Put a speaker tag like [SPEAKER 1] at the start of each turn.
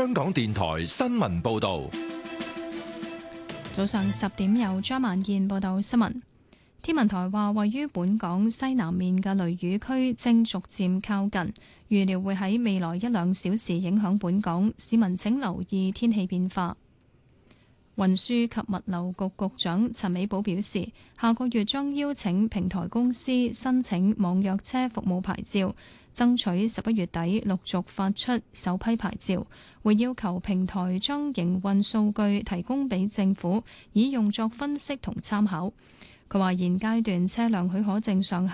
[SPEAKER 1] 香港電台新聞報道。
[SPEAKER 2] 早上10點由張萬燕報道新聞。天文台話，位於本港西南面嘅雷雨區正逐漸靠近，預料會喺未來1-2小時影響本港，市民請留意天氣變化。運輸及物流局局長陳美寶表示，下個月將邀請平台公司申請網約車服務牌照，爭取11月底陸續發出首批牌照，會要求平台將營運數據提供俾政府，以用作分析同參考。佢話現階段車輛許可證上限